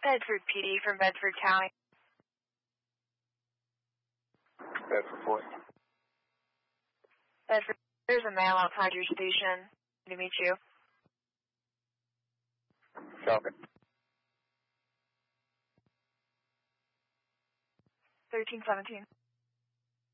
Bedford PD from Bedford County. Bedford Point. Bedford, there's a male outside your station to meet you. Copy. 1317.